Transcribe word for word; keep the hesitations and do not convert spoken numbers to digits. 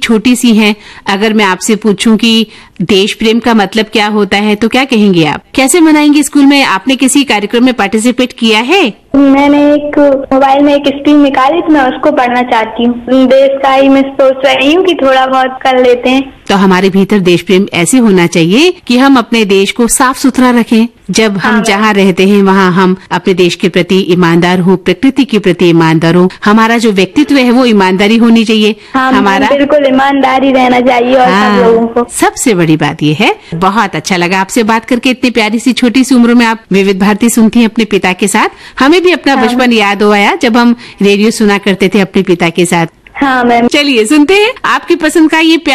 छोटी सी हैं, अगर मैं आपसे पूछूं कि देश प्रेम का मतलब क्या होता है तो क्या कहेंगे आप? कैसे मनाएंगे स्कूल में? आपने किसी कार्यक्रम में पार्टिसिपेट किया है? मैंने एक मोबाइल में एक स्ट्रीम निकाली तो मैं उसको पढ़ना चाहती हूँ। देश का ही मैं सोच रही हूँ कि थोड़ा बहुत कर लेते हैं। तो हमारे भीतर देश प्रेम ऐसे होना चाहिए कि हम अपने देश को साफ सुथरा रखें। जब हम हाँ, जहाँ रहते हैं वहाँ हम अपने देश के प्रति ईमानदार हो, प्रकृति के प्रति ईमानदार हो। हमारा जो व्यक्तित्व है वो ईमानदारी होनी चाहिए। हाँ, हमारा बिल्कुल ईमानदारी रहना चाहिए और हाँ, सब लोगों को। सबसे बड़ी बात ये है। बहुत अच्छा लगा आपसे बात करके। इतनी प्यारी सी छोटी सी उम्र में आप विविध भारती सुनती हैं अपने पिता के साथ। हमें भी अपना हाँ, बचपन याद हो आया जब हम रेडियो सुना करते थे अपने पिता के साथ। हाँ मैम। चलिए सुनते हैं आपकी पसंद का ये